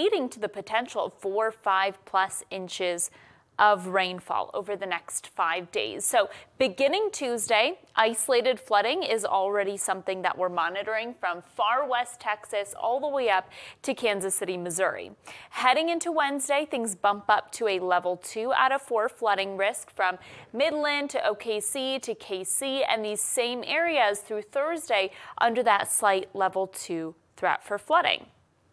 leading to the potential for 5+ inches of rainfall over the next 5 days. So beginning Tuesday, isolated flooding is already something that we're monitoring from far west Texas all the way up to Kansas City, Missouri. Heading into Wednesday, things bump up to a level 2 out of 4 flooding risk from Midland to OKC to KC and these same areas through Thursday under that slight level 2 threat for flooding.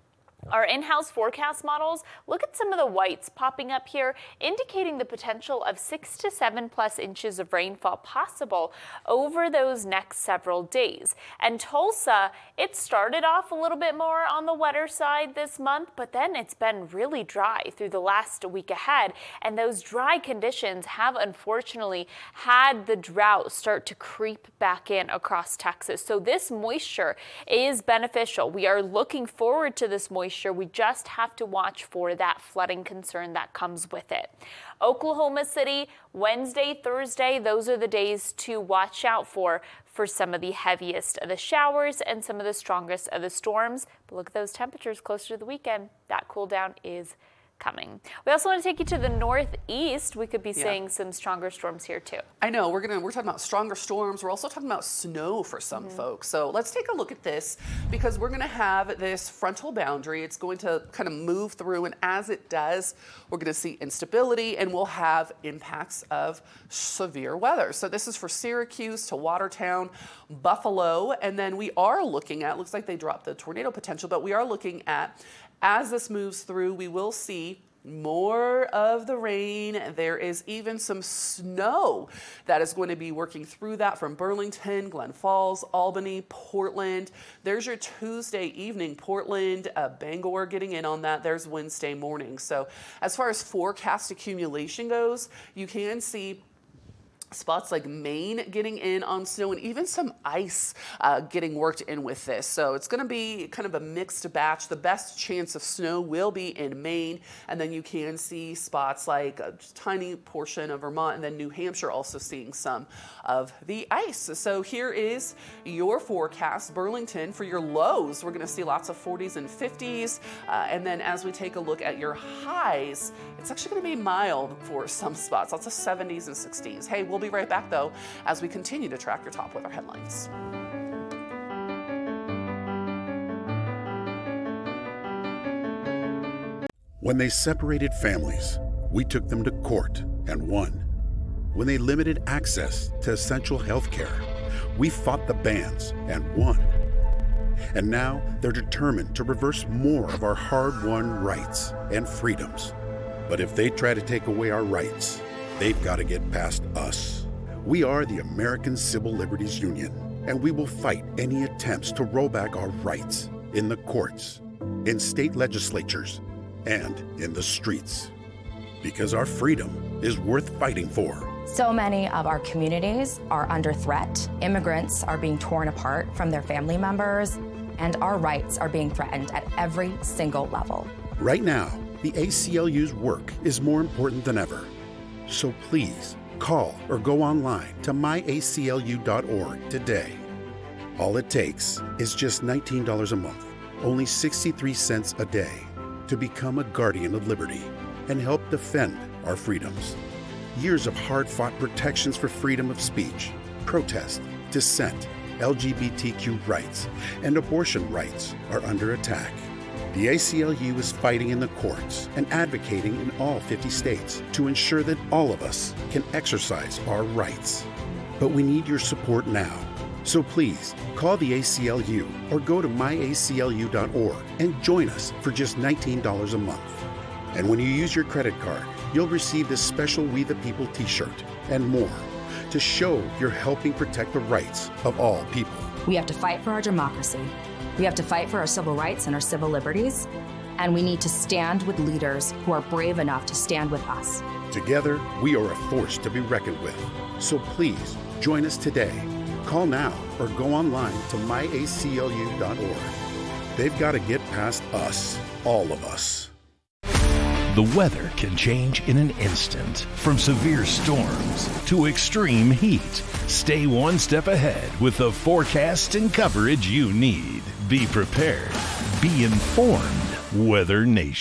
Our in-house forecast models look at some of the whites popping up here, indicating the potential of 6 to 7+ inches of rainfall possible over those next several days. And Tulsa, it started off a little bit more on the wetter side this month, but then it's been really dry through the last week ahead. And those dry conditions have unfortunately had the drought start to creep back in across Texas. So this moisture is beneficial. We are looking forward to this moisture. We just have to watch for that flooding concern that comes with it. Oklahoma City, Wednesday, Thursday, those are the days to watch out for some of the heaviest of the showers and some of the strongest of the storms. But look at those temperatures closer to the weekend. That cool down is coming. We also want to take you to the northeast. We could be seeing some stronger storms here too. I know we're talking about stronger storms. We're also talking about snow for some folks. So let's take a look at this because we're going to have this frontal boundary. It's going to kind of move through, and as it does, we're going to see instability and we'll have impacts of severe weather. So this is for Syracuse to Watertown, Buffalo, and then we are looking at, looks like they dropped the tornado potential, but we are looking at, as this moves through, we will see more of the rain. There is even some snow that is going to be working through that from Burlington, Glen Falls, Albany, Portland. There's your Tuesday evening, Portland, Bangor getting in on that. There's Wednesday morning. So as far as forecast accumulation goes, you can see spots like Maine getting in on snow and even some ice getting worked in with this. So it's going to be kind of a mixed batch. The best chance of snow will be in Maine, and then you can see spots like a tiny portion of Vermont and then New Hampshire also seeing some of the ice. So here is your forecast. Burlington, for your lows, we're going to see lots of 40s and 50s. And then as we take a look at your highs, it's actually going to be mild for some spots, lots of 70s and 60s. Hey, we'll be right back though as we continue to track your top weather headlines. When they separated families, we took them to court and won. When they limited access to essential health care, we fought the bans and won. And now they're determined to reverse more of our hard-won rights and freedoms. But if they try to take away our rights, they've got to get past us. We are the American Civil Liberties Union, and we will fight any attempts to roll back our rights in the courts, in state legislatures, and in the streets. Because our freedom is worth fighting for. So many of our communities are under threat. Immigrants are being torn apart from their family members, and our rights are being threatened at every single level. Right now, the ACLU's work is more important than ever. So please, call or go online to myaclu.org today. All it takes is just $19 a month, only 63 cents a day, to become a guardian of liberty and help defend our freedoms. Years of hard-fought protections for freedom of speech, protest, dissent, LGBTQ rights, and abortion rights are under attack. The ACLU is fighting in the courts and advocating in all 50 states to ensure that all of us can exercise our rights. But we need your support now. So please, call the ACLU or go to myaclu.org and join us for just $19 a month. And when you use your credit card, you'll receive this special We the People t-shirt and more to show you're helping protect the rights of all people. We have to fight for our democracy. We have to fight for our civil rights and our civil liberties. And we need to stand with leaders who are brave enough to stand with us. Together, we are a force to be reckoned with. So please, join us today. Call now or go online to myaclu.org. They've got to get past us, all of us. The weather can change in an instant, from severe storms to extreme heat. Stay one step ahead with the forecast and coverage you need. Be prepared. Be informed. Weather Nation.